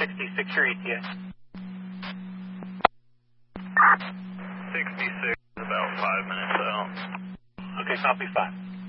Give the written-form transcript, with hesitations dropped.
66 your ETA. 66 is about 5 minutes out. Okay, copy 5.